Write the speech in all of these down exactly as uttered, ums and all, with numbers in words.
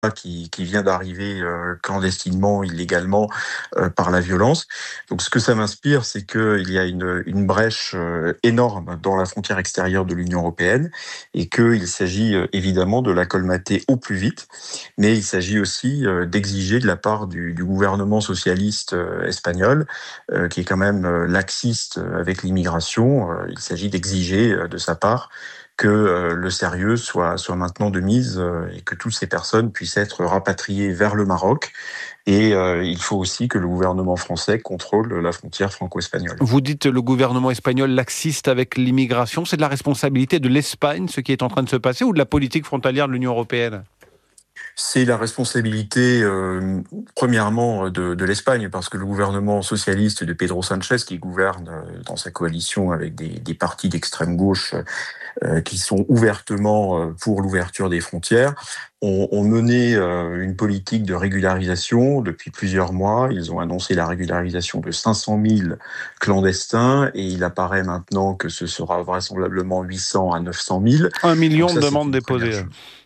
qui, qui vient d'arriver euh, clandestinement, illégalement, euh, par la violence. Donc ce que ça m'inspire, c'est qu'il y a une, une brèche euh, énorme dans la frontière extérieure de l'Union européenne et qu'il s'agit euh, évidemment de la colmater au plus vite, mais il s'agit aussi euh, d'exiger de la part du, du gouvernement socialiste euh, espagnol, euh, qui est quand même euh, laxiste avec l'immigration, euh, il s'agit d'exiger euh, de sa part que euh, le sérieux soit, soit maintenant de mise euh, et que toutes ces personnes puissent être rapatriées vers le Maroc. Et euh, il faut aussi que le gouvernement français contrôle la frontière franco-espagnole. Vous dites le gouvernement espagnol laxiste avec l'immigration, c'est de la responsabilité de l'Espagne, ce qui est en train de se passer, ou de la politique frontalière de l'Union européenne ? C'est la responsabilité, euh, premièrement, de, de l'Espagne, parce que le gouvernement socialiste de Pedro Sánchez, qui gouverne euh, dans sa coalition avec des, des partis d'extrême gauche euh, qui sont ouvertement euh, pour l'ouverture des frontières, ont, ont mené euh, une politique de régularisation depuis plusieurs mois. Ils ont annoncé la régularisation de cinq cent mille clandestins et il apparaît maintenant que ce sera vraisemblablement huit cents à neuf cent mille. Un million Donc ça, de c'est demandes une première déposées. chose.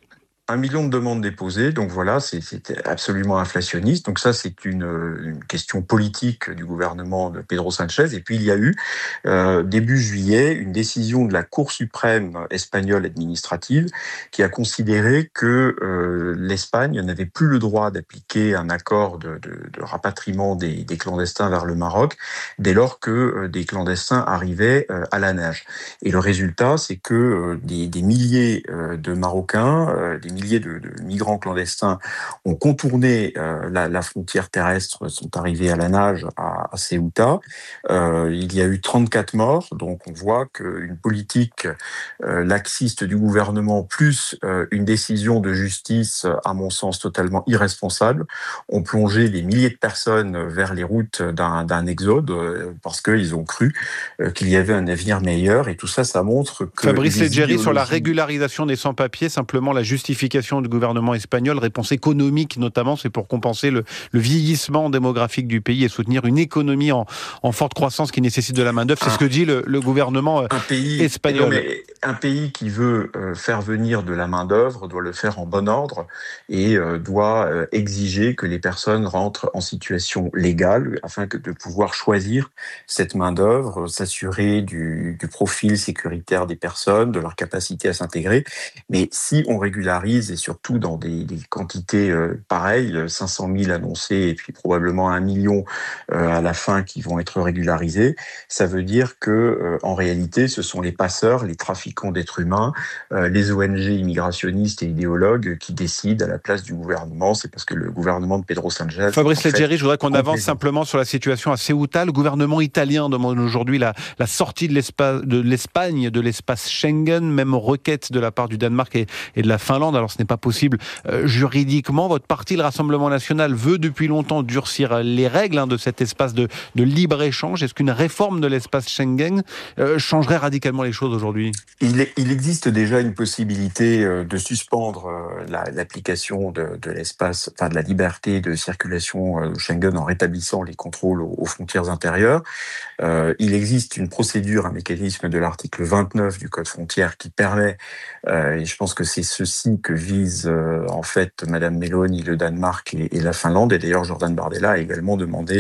Un million de demandes déposées, donc voilà, c'est, c'est absolument inflationniste. Donc ça, c'est une, une question politique du gouvernement de Pedro Sánchez. Et puis il y a eu, euh, début juillet, une décision de la Cour suprême espagnole administrative qui a considéré que euh, l'Espagne n'avait plus le droit d'appliquer un accord de, de, de rapatriement des, des clandestins vers le Maroc dès lors que euh, des clandestins arrivaient euh, à la nage. Et le résultat, c'est que euh, des, des milliers euh, de Marocains, euh, des milliers de, de migrants clandestins ont contourné euh, la, la frontière terrestre, sont arrivés à la nage à, à Ceuta. Euh, il y a eu trente-quatre morts, donc on voit qu'une politique euh, laxiste du gouvernement plus euh, une décision de justice, à mon sens totalement irresponsable, ont plongé des milliers de personnes vers les routes d'un, d'un exode euh, parce qu'ils ont cru euh, qu'il y avait un avenir meilleur. Et tout ça, ça montre que Fabrice les Leggeri, sur la idéologies... régularisation des sans-papiers, simplement la justification du gouvernement espagnol, réponse économique notamment, c'est pour compenser le, le vieillissement démographique du pays et soutenir une économie en, en forte croissance qui nécessite de la main-d'œuvre. C'est un, ce que dit le, le gouvernement un pays, espagnol. non mais un pays qui veut euh, faire venir de la main-d'œuvre doit le faire en bon ordre et euh, doit euh, exiger que les personnes rentrent en situation légale afin que de pouvoir choisir cette main-d'œuvre, s'assurer du, du profil sécuritaire des personnes, de leur capacité à s'intégrer. Mais si on régularise et surtout dans des, des quantités euh, pareilles, cinq cent mille annoncées et puis probablement un million euh, à la fin qui vont être régularisés, ça veut dire que euh, en réalité, ce sont les passeurs, les trafiquants d'êtres humains, euh, les O N G immigrationnistes et idéologues qui décident à la place du gouvernement. C'est parce que le gouvernement de Pedro Sánchez... Fabrice Leggeri, je voudrais qu'on avance complaisant. simplement sur la situation à Ceuta. Le gouvernement italien demande aujourd'hui la, la sortie de, de l'Espagne de l'espace Schengen, même requête de la part du Danemark et, et de la Finlande. Alors ce n'est pas possible euh, juridiquement. Votre parti, le Rassemblement national, veut depuis longtemps durcir les règles hein, de cet espace de, de libre-échange. Est-ce qu'une réforme de l'espace Schengen euh, changerait radicalement les choses aujourd'hui ? Il, est, il existe déjà une possibilité euh, de suspendre euh, la, l'application de, de l'espace, enfin de la liberté de circulation euh, Schengen en rétablissant les contrôles aux, aux frontières intérieures. Euh, il existe une procédure, un mécanisme de l'article vingt-neuf du Code frontière qui permet, euh, et je pense que c'est ceci que vise euh, en fait Madame Meloni, le Danemark et, et la Finlande, et d'ailleurs Jordan Bardella a également demandé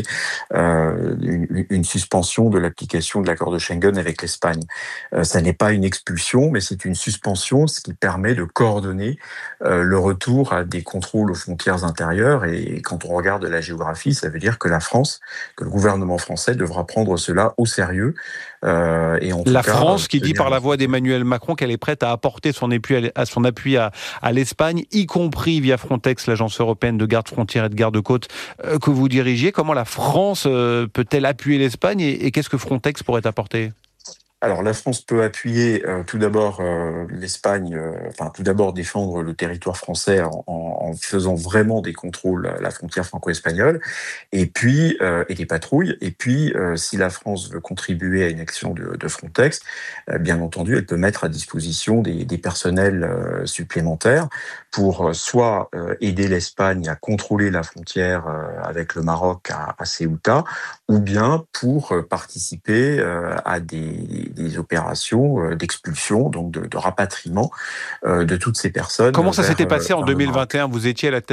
euh, une, une suspension de l'application de l'accord de Schengen avec l'Espagne. Euh, ça n'est pas une expulsion, mais c'est une suspension, ce qui permet de coordonner euh, le retour à des contrôles aux frontières intérieures, et, et quand on regarde la géographie, ça veut dire que la France, que le gouvernement français devra prendre cela au sérieux. Euh, et en la tout cas, France qui dit par la un... voix d'Emmanuel Macron qu'elle est prête à apporter son appui à, son appui à, à l'Espagne, y compris via Frontex, l'agence européenne de garde-frontières et de garde-côtes euh, que vous dirigiez. Comment la France euh, peut-elle appuyer l'Espagne et, et qu'est-ce que Frontex pourrait apporter ? Alors la France peut appuyer euh, tout d'abord euh, l'Espagne, euh, enfin tout d'abord défendre le territoire français en, en, en faisant vraiment des contrôles à la frontière franco-espagnole, et puis euh, et des patrouilles. Et puis euh, si la France veut contribuer à une action de, de Frontex, euh, bien entendu, elle peut mettre à disposition des, des personnels euh, supplémentaires pour euh, soit euh, aider l'Espagne à contrôler la frontière euh, avec le Maroc à, à Ceuta, ou bien pour euh, participer euh, à des des, des opérations d'expulsion, donc de, de rapatriement de toutes ces personnes. Comment ça s'était passé en deux mille vingt et un ? Vous étiez à la tête